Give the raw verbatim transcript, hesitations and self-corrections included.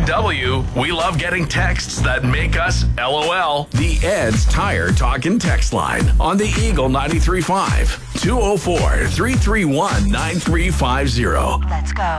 W, we love getting texts that make us LOL. The Ed's Tire Talk and Text Line on the Eagle ninety-three point five. two oh four, three three one, nine three five zero. Let's go.